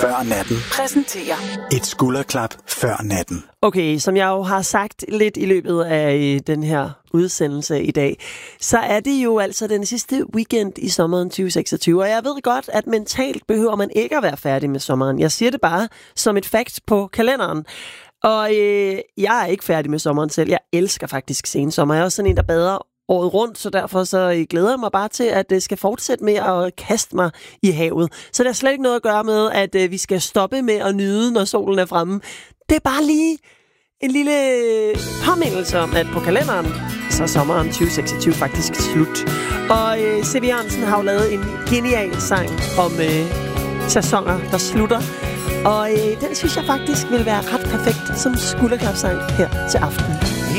før natten. Præsenterer Et skulderklap før natten. Okay, som jeg jo har sagt lidt i løbet af den her udsendelse i dag, så er det jo altså den sidste weekend i sommeren 2026. Og jeg ved godt, at mentalt behøver man ikke at være færdig med sommeren. Jeg siger det bare som et fact på kalenderen. Og jeg er ikke færdig med sommeren selv. Jeg elsker faktisk sensommer. Jeg er også sådan en, der bader året rundt, så derfor så glæder jeg mig bare til, at det skal fortsætte med at kaste mig i havet. Så der er slet ikke noget at gøre med, at vi skal stoppe med at nyde, når solen er fremme. Det er bare lige en lille påmindelse om, at på kalenderen, så er sommeren 2026 faktisk slut. Og C.V. Jørgensen har jo lavet en genial sang om sæsoner, der slutter. Og den synes jeg faktisk vil være ret perfekt som skulderklapsang her til aften.